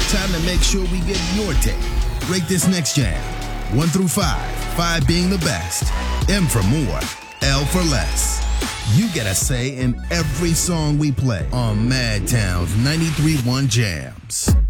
Time to make sure we get your take. Rate this next jam. 1 through 5. 5 being the best. M for more. L for less. You get a say in every song we play on Madtown's 93.1 Jams.